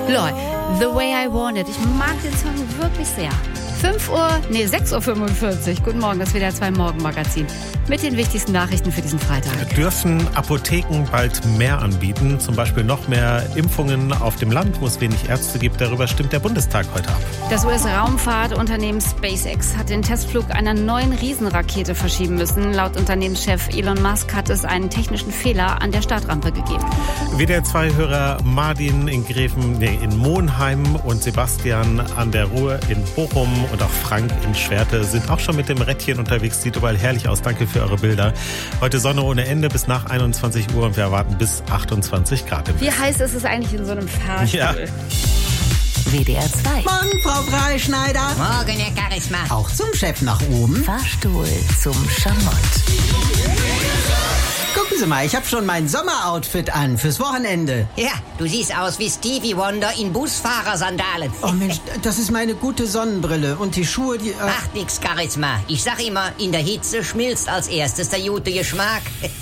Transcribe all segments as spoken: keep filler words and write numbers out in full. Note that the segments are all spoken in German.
Lol, The Way I Want It. Ich mag den Song wirklich sehr. fünf Uhr, nee, sechs Uhr fünfundvierzig. Guten Morgen, das W D R zwei Morgenmagazin. Mit den wichtigsten Nachrichten für diesen Freitag. Dürfen Apotheken bald mehr anbieten? Zum Beispiel noch mehr Impfungen auf dem Land, wo es wenig Ärzte gibt. Darüber stimmt der Bundestag heute ab. Das U S-Raumfahrtunternehmen SpaceX hat den Testflug einer neuen Riesenrakete verschieben müssen. Laut Unternehmenschef Elon Musk hat es einen technischen Fehler an der Startrampe gegeben. W D R zwei-Hörer Martin in Gräfen, nee, in Monheim und Sebastian an der Ruhr in Bochum und auch Frank in Schwerte sind auch schon mit dem Rädchen unterwegs. Sieht überall herrlich aus. Danke für eure Bilder. Heute Sonne ohne Ende bis nach einundzwanzig Uhr und wir erwarten bis achtundzwanzig Grad. Wie heiß ist es eigentlich in so einem Fahrstuhl? Ja. W D R zwei. Morgen, Frau Freischneider. Morgen, Herr Charisma. Auch zum Chef nach oben. Fahrstuhl zum Schamott. Gucken Sie mal, ich habe schon mein Sommeroutfit an fürs Wochenende. Ja, du siehst aus wie Stevie Wonder in Busfahrersandalen. Oh Mensch, das ist meine gute Sonnenbrille und die Schuhe, die... Äh Macht nix, Charisma. Ich sag immer, in der Hitze schmilzt als erstes der gute Geschmack.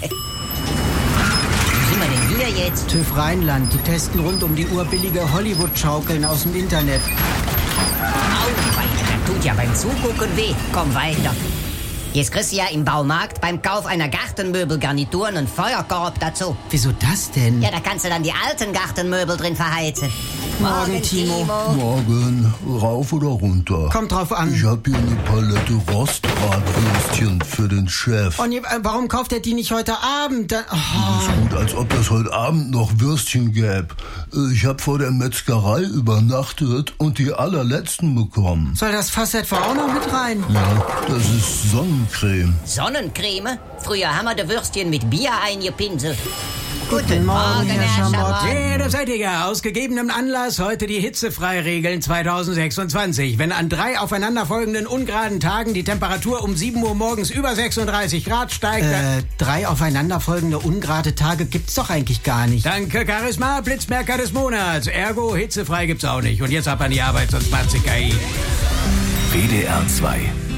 Wo sind wir denn hier jetzt? TÜV Rheinland, die testen rund um die Uhr billige Hollywood-Schaukeln aus dem Internet. Au, weiter, das tut ja beim Zugucken weh. Komm weiter. Jetzt kriegst du ja im Baumarkt beim Kauf einer Gartenmöbelgarnitur einen Feuerkorb dazu. Wieso das denn? Ja, da kannst du dann die alten Gartenmöbel drin verheizen. Morgen, Timo. Morgen, rauf oder runter? Kommt drauf an. Ich hab hier eine Palette Rostbratwürstchen für den Chef. Und äh, warum kauft er die nicht heute Abend? Dann, oh. Das ist gut, als ob das heute Abend noch Würstchen gäbe. Ich hab vor der Metzgerei übernachtet und die allerletzten bekommen. Soll das Fass etwa auch noch mit rein? Ja, das ist Sonnencreme. Sonnencreme? Früher haben wir die Würstchen mit Bier eingepinselt. Guten Morgen, Herr Schamott. Ja, da seid ihr ja. Aus gegebenem Anlass heute die Hitzefreiregeln zweitausendsechsundzwanzig. Wenn an drei aufeinanderfolgenden ungeraden Tagen die Temperatur um sieben Uhr morgens über sechsunddreißig Grad steigt... Äh, drei aufeinanderfolgende ungerade Tage gibt's doch eigentlich gar nicht. Danke, Charisma, Blitzmerker des Monats. Ergo, hitzefrei gibt's auch nicht. Und jetzt ab an die Arbeit, sonst macht's K I. W D R zwei